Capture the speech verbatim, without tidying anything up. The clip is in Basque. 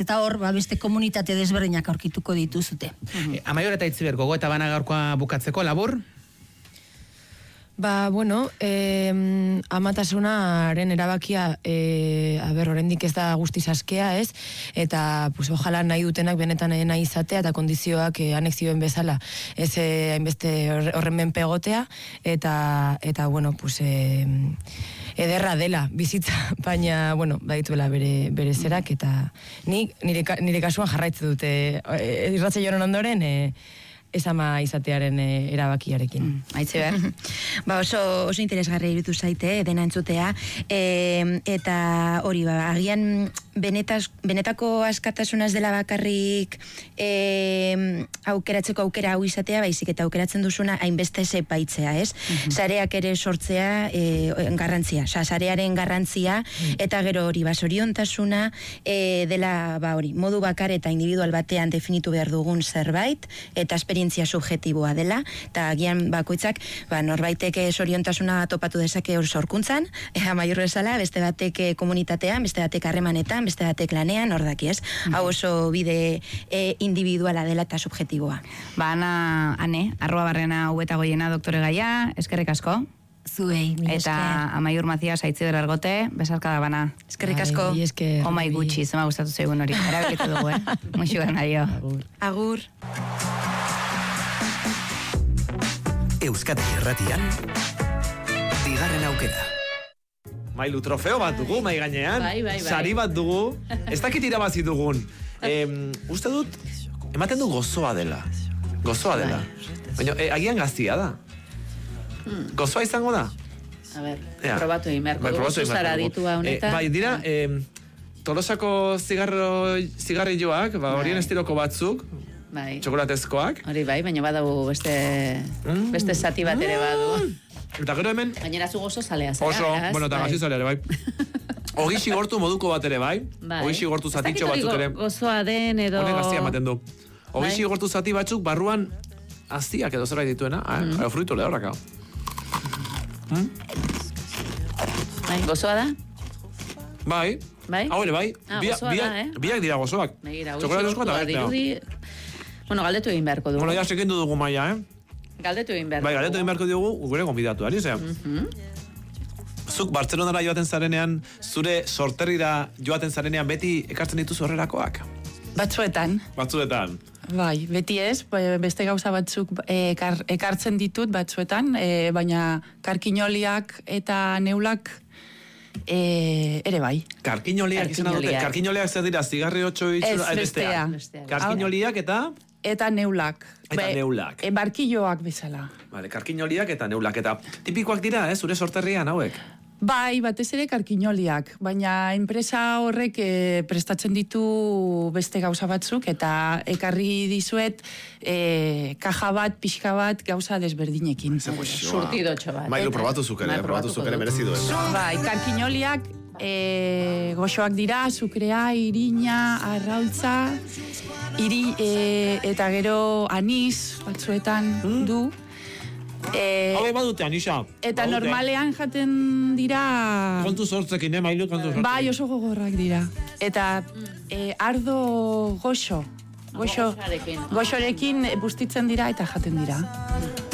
eta hor, ba, beste komunitate desberdinak aurkituko dituzute. E, Amaior eta Itziber, gogo eta bana gaurkoa bukatzeko, labur? Ba, bueno, eh, amatasunaren erabakia, eh, a ber, oraindik ez da guztiz askea, ez? Eta, pues, ojala nahi dutenak benetan nahi izatea, eta kondizioak eh, anexioen bezala, ez eh, hainbeste horren menpe egotea, eta, eta, bueno, pues, eh, ederra dela bizitza, baina, bueno, badituela bere, bere zerak, eta nik, nire, nire kasuan jarraitze dute, eh, irratze joran ondoren, eh, ez ama izatearen e, erabakiarekin. Mm, Aitze behar. Ba oso, oso interesgarri irutu zaite, dena entzutea, e, eta hori, ba, agian benetaz, benetako askatasunaz dela bakarrik e, aukeratzeko aukera hau izatea, baizik eta aukeratzen duzuna hainbeste sepaitzea, ez? Mm-hmm. Sareak ere sortzea e, garrantzia, sa, sarearen garrantzia, mm. eta gero hori, ba, zoriontasuna e, dela, ba, hori, modu bakar eta individual batean definitu behar dugun zerbait, eta esperientzia subjetiboa dela, eta agian bakoitzak, ba, norbaitek zoriontasuna topatu dezake hor sorkuntzan, e, amaiur bezala, beste batek komunitatean, beste batek harremanetan, beste batek lanean, hor daki, ez? Mm-hmm. Hau oso bide e, individuala dela eta subjetiboa. Ba, ana, ane, arroa barrena hubeta goiena doktore gaia, eskerrik asko. Zuei, mi esker. Eta Amaiur Macias, Aitziber Argote, besarka da bana. Eskerrik asko. Ai, esker. Omai gutxi, zema gustatu zaigun hori. Erabilitu dugu, eh? Muixu gana dio. Agur. Agur. Euskadi Irratian, bigarren aukera. Mailu, trofeo bat dugu, mai gainean. Bai, bai, bai. Sari bat dugu. Ez dakit irabazi dugun. Eh, uste dut, ematen du gozoa dela. Gozoa dela. Baina, eh, agian gaztia da. Hmm. Gozoa izango da? A ber, Ea. probatu egin beharko Bai, dugu, probatu egin zuzara beharko dugu. ditua honetan. Eh, bai, dira, eh, Tolosako zigarro, zigarrilloak, ba, horien Bai. estiloko batzuk, Bai. txokolatezkoak. Hori bai, baina badago beste, Mm. beste zati bat ere badu. Eta gero hemen, Gainera zu gozo zalea zara. oso, beraz, bueno, eta bai. gazi zaleare, bai. Ogi xigortu moduko bat ere, bai. Bai. Ogi xigortu zatitxo Ez dakit batzuk hori ere. go- gozoa den edo... Honek gaztia ematen du. Ogi Bai. xigortu zati batzuk barruan aztiak edo zerbait dituena. Mm. Eh? Fruitu lehorraka. Mm? Bai, gozoa da? Bai. Bai? Hau ere, bai. Ah, Bia- gozoa da, biak- eh? Biak dira gozoak. Begira, Txokolatezkoa eta hori bestea. dirudi... Bueno, galdetu egin beharko dugu. Bueno, ja sekendu dugu maia, eh? Galdetu egin beharko Bai, galdetu egin beharko dugu, gure gonbidatu, ari, zera. Zuk Bartzelonara joaten zarenean, zure sorterrira joaten zarenean beti ekartzen dituzu horrelakoak? Batzuetan. Batzuetan. Bai, beti ez, beste gauza batzuk ekar, ekartzen ditut batzuetan, e, baina karkinoliak eta neulak e, ere bai. Karkinoliak izan dute, Karkinoliak. karkinoliak zer dira, zigarri otxo itxura, Ez, bestea. Karkinoliak eta... Eta neulak. Eta neulak. E, barkilloak bezala. Vale, karkinoliak eta neulak, eta tipikoak dira, eh, zure sorterrian hauek? Bai, batez ere karkinoliak, baina enpresa horrek e, prestatzen ditu beste gauza batzuk, eta ekarri dizuet e, kaja bat, pixka bat, gauza desberdinekin. Surtidotxo bat. Mailu, probatu zukere, Bai, probatu probatuko zukere, dut. merezi duen. Bai, karkinoliak e, goxoak dira, sukrea, irina, arrautza, iri, e, eta gero anis batzuetan du. E, Habe badute, Anisa. eta badute. normalean jaten dira... Kontu sortzekin, eh, Mailu, kontu sortzekin. Bai, oso gogorrak dira. Eta e, ardo goxo, goxo, Goxoarekin. goxorekin bustitzen dira eta jaten dira.